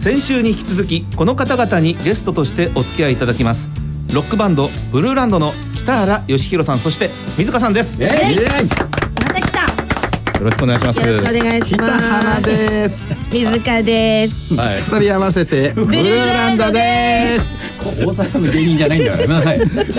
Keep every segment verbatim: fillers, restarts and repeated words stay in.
先週に引き続きこの方々にゲストとしてお付き合いいただきます。ロックバンドブルーランドの北原義弘さん、そして水香さんです。 イエーイ。 また来た。 よろしくお願いします。 よろしくお願いします。 北原です。 水香です。 はい、 二人合わせてブルーランドです。 大阪の芸人じゃないんだからな、はい、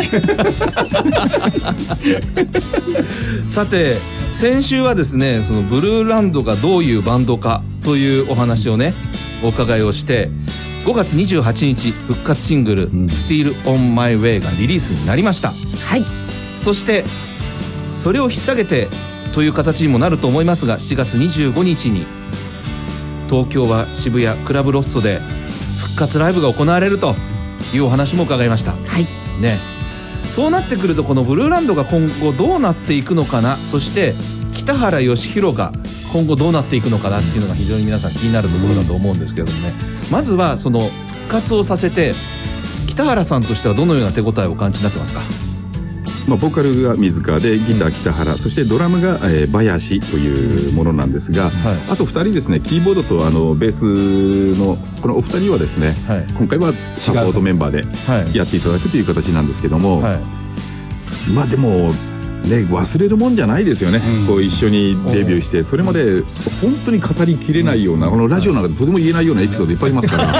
さて先週はですね、そのブルーランドがどういうバンドかというお話をねお伺いをして、ごがつにじゅうはちにち復活シングル、うん、Still on My Way がリリースになりました。 はい。 そしてそれを引っ提げてという形にもなると思いますが、しちがつにじゅうごにちに東京は渋谷クラブロッソで復活ライブが行われるというお話も伺いました。 はいね、そうなってくるとこのブルーランドが今後どうなっていくのかな、そして北原義弘が今後どうなっていくのかなっていうのが非常に皆さん気になるところだと思うんですけれどもね、まずはその復活をさせて北原さんとしてはどのような手応えをお感じになってますか？ まあ、ボーカルが水川でギター北原、そしてドラムが、えー、林というものなんですが、はい、あとふたりですね、キーボードとあのベースのこのお二人はですね、はい、今回はサポートメンバーでやっていただくという形なんですけども、はい、まあでもね、忘れるもんじゃないですよね、うん、こう一緒にデビューしてそれまで本当に語りきれないような、このラジオの中でとても言えないようなエピソードいっぱいありますから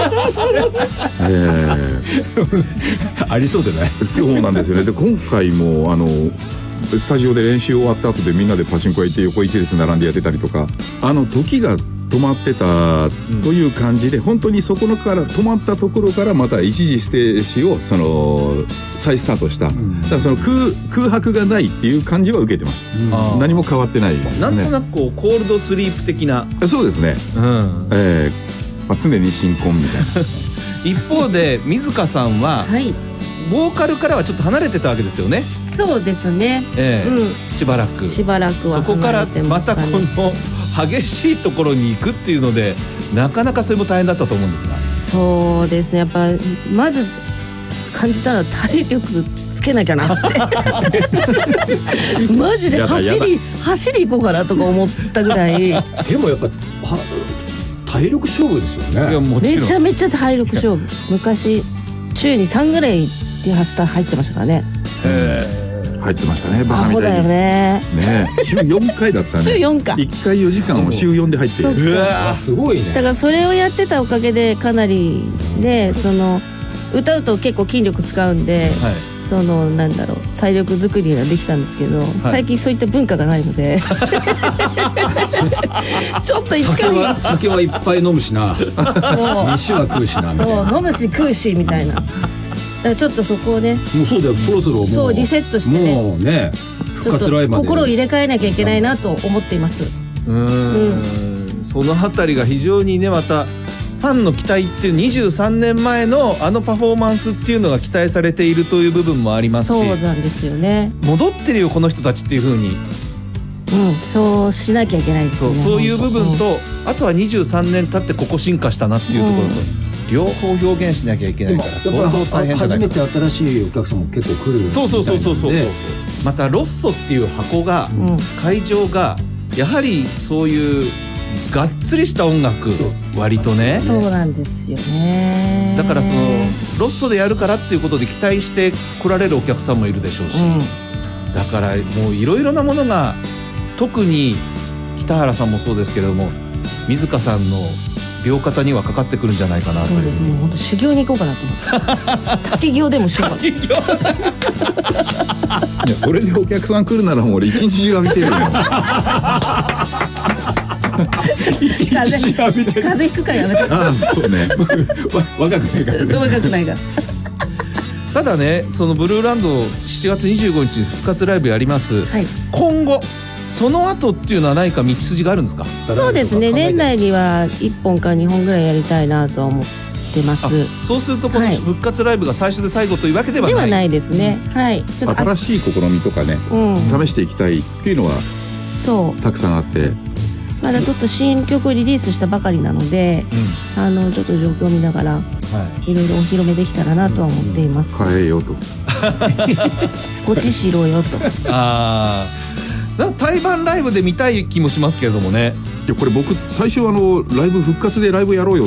えー、ありそうでないそうなんですよね。で今回もあのスタジオで練習終わった後でみんなでパチンコ屋行って横一列並んでやってたりとか、あの時が止まってたという感じで、うん、本当にそこのから止まったところからまた一時ステージをその再スタートした、うん、だからその 空, 空白がないっていう感じは受けてます、うん、何も変わってないですね。 なんとなくこうコールドスリープ的な。 そうですね、うんえーまあ、常に新婚みたいな一方で水香さんは、はい、ボーカルからはちょっと離れてたわけですよね。 そうですね、えーうん、しばらくしばらくは離れてましたね。 そこからまたこの激しいところに行くっていうのでなかなかそれも大変だったと思うんですが。 そうですね、やっぱまず感じたら体力つけなきゃなってマジで走り走り行こうかなとか思ったぐらいでもやっぱ体力勝負ですよね。いやもちろんめちゃめちゃ体力勝負。昔週にさんぐらいリハスタ入ってましたからね。 へー入ってましたね。バカみたいに。 アホだよね。 ね週よんかいだったね。 週よんか。 いっかいよじかんを週よんで入ってる。 うわすごいね。 だからそれをやってたおかげでかなりで、その歌うと結構筋力使うんで、はい、そのなんだろう体力作りができたんですけど、はい、最近そういった文化がないのでちょっと一回酒は酒はいっぱい飲むしな。そう飯は食うしなみたいな。 そう飲むし食うしみたいな。だからちょっとそこをね、 もうそうだよ、そろそろもうそうリセットしてね、 もうね復活ライブまで心を入れ替えなきゃいけないなと思っています。 うーん、うん、そのあたりが非常にね、またファンの期待っていうにじゅうさんねんまえのあのパフォーマンスっていうのが期待されているという部分もありますし、 そうなんですよね。 戻ってるよこの人たちっていう風に、 うん、そうしなきゃいけないですよね。 そう、そういう部分と、うん、あとはにじゅうさんねん経ってここ進化したなっていうところと、うん、両方表現しなきゃいけないから相当大変じゃないかな。 初めて新しいお客さんも結構来るみたいなので、 そうそうそうそうそうそう。またロッソっていう箱が、うん、会場がやはりそういうがっつりした音楽、割とね。 そうなんですよね。 だからそのロッソでやるからっていうことで期待して来られるお客さんもいるでしょうし、うん、だからもういろいろなものが、特に北原さんもそうですけれども水香さんの両肩にはかかってくるんじゃないかなという。 そうですね、本当修行に行こうかなと思って滝行でもしようかな。滝行いやそれでお客さん来るならもう俺一日中浴びてるよ一日中浴びてる。 風邪ひくからやめて。 ああそうね若くないからね。 そう若くないからただね、そのブルーランドしちがつにじゅうごにちに復活ライブやります、はい、今後その後っていうのは何か道筋があるんですか？ そうですね、年内にはいっぽんかにほんぐらいやりたいなとは思ってます。 そうするとこの復活ライブが最初で最後というわけではない、 ではないですね、うん、はい、ちょっと新しい試みとかね、うん、試していきたいっていうのはそうたくさんあって、 まだちょっと新曲リリースしたばかりなので、うん、あのちょっと状況を見ながら、はい、いろいろお披露目できたらなとは思っています。 変えようとごちしろよとあなんか対バンライブで見たい気もしますけれどもね。 いやこれ僕最初あのライブ復活でライブやろうよ